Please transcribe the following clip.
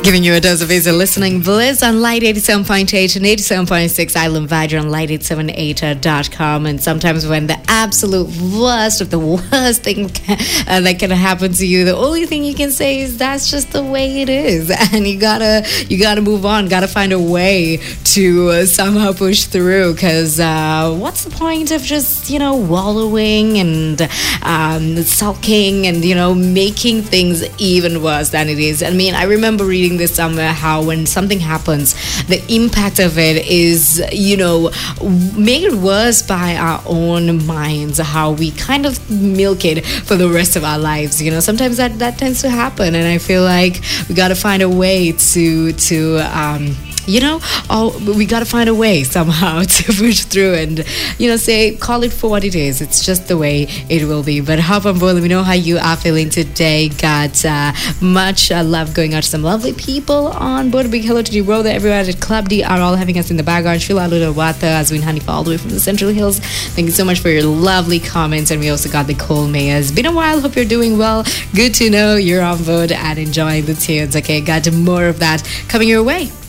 Giving you a dose of easy listening bliss on Light 87.8 and 87.6 Island Vider on light878.com. And sometimes when the absolute worst of the worst thing that can happen to you, the only thing you can say is that's just the way it is. And you gotta move on, gotta find a way to somehow push through. Because what's the point of just, wallowing and sulking and, making things even worse than it is? I mean, I remember reading this somewhere how when something happens, the impact of it is, made worse by our own minds, how we kind of milk it for the rest of our lives. Sometimes that tends to happen, and I feel like we got to find a way to we got to find a way somehow to push through and, call it for what it is. It's just the way it will be. But hop on board. Let me know how you are feeling today. Got much love going out to some lovely people on board. A big hello to the Rhoda, everyone at Club D are all having us in the background. Shila Ludawata, Azwin Hanifa, all the way from the Central Hills. Thank you so much for your lovely comments. And we also got the Cole Mayors. Been a while. Hope you're doing well. Good to know you're on board and enjoying the tunes. Okay, got more of that coming your way.